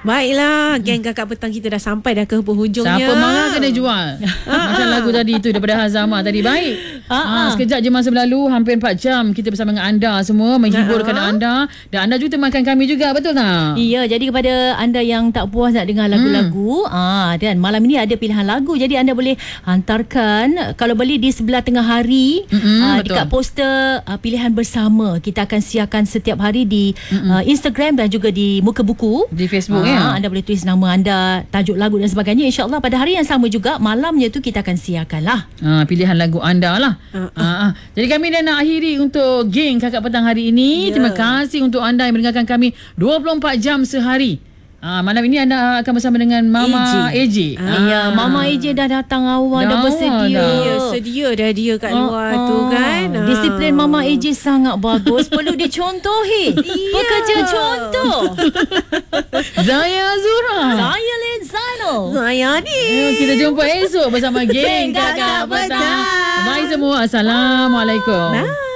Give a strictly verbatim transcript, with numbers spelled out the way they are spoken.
Baiklah, geng Kakak Petang kita dah sampai dah ke penghujungnya. Siapa marah kena jual. Macam lagu tadi tu daripada Hazama tadi. Baik. Ha, sekejap je masa berlalu, hampir empat jam kita bersama dengan anda semua, menghiburkan anda. Dan anda juga temankan kami juga, betul tak? Ya, jadi kepada anda yang tak puas nak dengar lagu-lagu, hmm. ah, dan malam ini ada pilihan lagu. Jadi anda boleh hantarkan, kalau boleh di sebelah tengah hari, mm-hmm, ah, dekat poster ah, pilihan bersama. Kita akan siarkan setiap hari di mm-hmm. ah, Instagram dan juga di Muka Buku. Di Facebook ah, ya. Anda boleh tulis nama anda, tajuk lagu dan sebagainya. InsyaAllah pada hari yang sama juga, malamnya tu kita akan siarkan lah. Ah, pilihan lagu anda lah. Uh-uh. Ah, ah. Jadi kami dah nak akhiri untuk geng Kakak Petang hari ini. Yeah. Terima kasih untuk anda yang mendengarkan kami dua puluh empat jam sehari. Ah, malam ini anda akan bersama dengan Mama A J. Ah, ya, Mama A J dah datang awal, dah, dah bersedia. Dah. Ya, sedia dah dia kat ah, luar ah. tu kan. Ah. Disiplin Mama A J sangat bagus. Perlu dicontohi. Pekerja contoh. Zaya Azura. Saya Lin Zainal. Saya ni. Ayo, kita jumpa esok bersama geng Kakak Petang. Bye semua. Assalamualaikum. Bye.